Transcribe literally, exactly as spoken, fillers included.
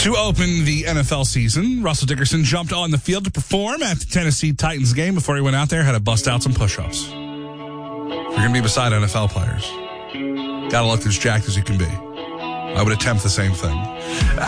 To open the N F L season, Russell Dickerson jumped on the field to perform at the Tennessee Titans game. Before he went out there, had to bust out some push-ups. If you're going to be beside N F L players, got to look as jacked as you can be. I would attempt the same thing.